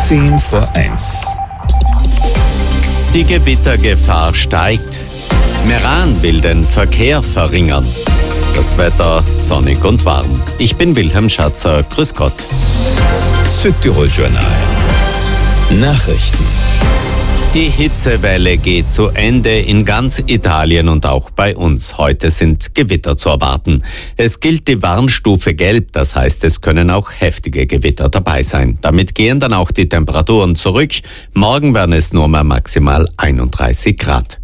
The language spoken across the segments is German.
10:10. Die Gewittergefahr steigt. Meran will den Verkehr verringern. Das Wetter sonnig und warm. Ich bin Wilhelm Schatzer. Grüß Gott. Südtirol Journal. Nachrichten. Die Hitzewelle geht zu Ende in ganz Italien und auch bei uns. Heute sind Gewitter zu erwarten. Es gilt die Warnstufe Gelb, das heißt, es können auch heftige Gewitter dabei sein. Damit gehen dann auch die Temperaturen zurück. Morgen werden es nur mehr maximal 31 Grad.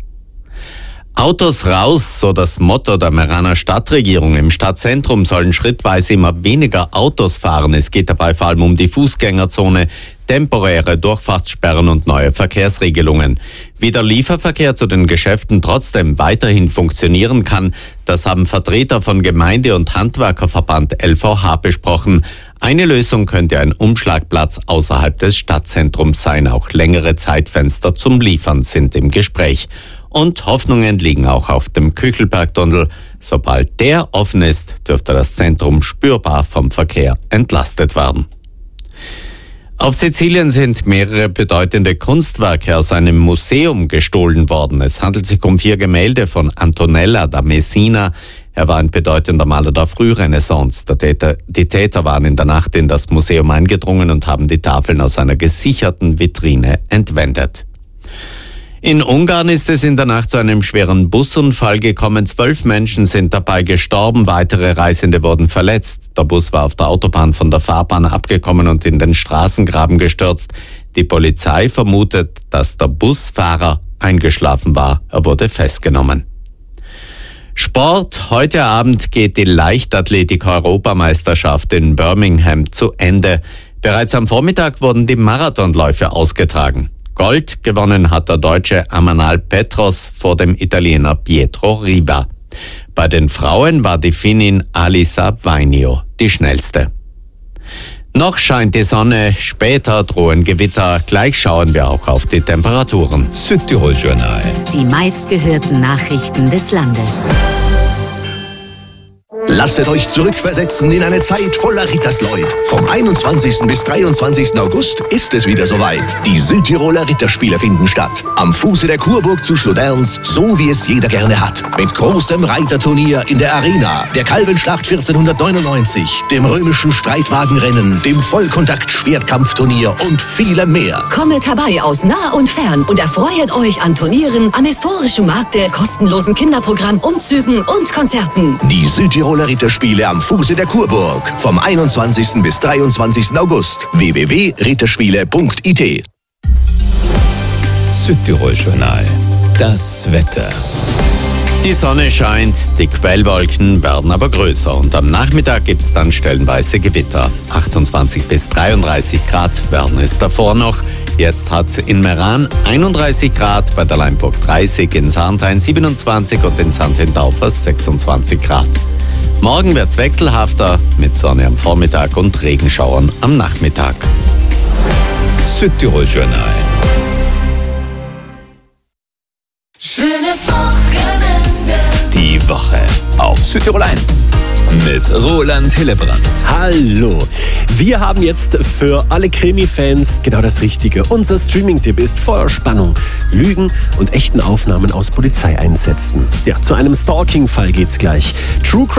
Autos raus, so das Motto der Meraner Stadtregierung. Im Stadtzentrum sollen schrittweise immer weniger Autos fahren. Es geht dabei vor allem um die Fußgängerzone, temporäre Durchfahrtssperren und neue Verkehrsregelungen. Wie der Lieferverkehr zu den Geschäften trotzdem weiterhin funktionieren kann, das haben Vertreter von Gemeinde- und Handwerkerverband LVH besprochen. Eine Lösung könnte ein Umschlagplatz außerhalb des Stadtzentrums sein. Auch längere Zeitfenster zum Liefern sind im Gespräch. Und Hoffnungen liegen auch auf dem Küchelbergtunnel. Sobald der offen ist, dürfte das Zentrum spürbar vom Verkehr entlastet werden. Auf Sizilien sind mehrere bedeutende Kunstwerke aus einem Museum gestohlen worden. Es handelt sich um 4 Gemälde von Antonella da Messina. Er war ein bedeutender Maler der Frührenaissance. Die Täter waren in der Nacht in das Museum eingedrungen und haben die Tafeln aus einer gesicherten Vitrine entwendet. In Ungarn ist es in der Nacht zu einem schweren Busunfall gekommen. 12 Menschen sind dabei gestorben, weitere Reisende wurden verletzt. Der Bus war auf der Autobahn von der Fahrbahn abgekommen und in den Straßengraben gestürzt. Die Polizei vermutet, dass der Busfahrer eingeschlafen war. Er wurde festgenommen. Sport. Heute Abend geht die Leichtathletik-Europameisterschaft in Birmingham zu Ende. Bereits am Vormittag wurden die Marathonläufe ausgetragen. Gold gewonnen hat der Deutsche Amanal Petros vor dem Italiener Pietro Riba. Bei den Frauen war die Finnin Alisa Vainio die schnellste. Noch scheint die Sonne, später drohen Gewitter. Gleich schauen wir auch auf die Temperaturen. Südtirol Journal. Die meistgehörten Nachrichten des Landes. Lasst euch zurückversetzen in eine Zeit voller Rittersleut. Vom 21. bis 23. August ist es wieder soweit. Die Südtiroler Ritterspiele finden statt. Am Fuße der Kurburg zu Schloderns, so wie es jeder gerne hat. Mit großem Reiterturnier in der Arena, der Kalvenschlacht 1499, dem römischen Streitwagenrennen, dem Vollkontakt-Schwertkampfturnier und vielem mehr. Kommet herbei aus nah und fern und erfreut euch an Turnieren, am historischen Markte, kostenlosen Kinderprogramm, Umzügen und Konzerten. Die Südtiroler Ritterspiele am Fuße der Kurburg. Vom 21. bis 23. August. www.ritterspiele.it. Südtirol Journal. Das Wetter. Die Sonne scheint, die Quellwolken werden aber größer und am Nachmittag gibt es dann stellenweise Gewitter. 28 bis 33 Grad werden es davor noch. Jetzt hat es in Meran 31 Grad, bei der Leinburg 30, in Sarnthein 27 und in St. Hindorf 26 Grad. Morgen wird's wechselhafter mit Sonne am Vormittag und Regenschauern am Nachmittag. Südtirol Journal. Schönes Wochenende. Die Woche auf Südtirol 1 mit Roland Hillebrand. Hallo, wir haben jetzt für alle Krimi-Fans genau das Richtige. Unser Streaming-Tipp ist voller Spannung, Lügen und echten Aufnahmen aus Polizeieinsätzen. Ja, zu einem Stalking-Fall geht's gleich. True Crime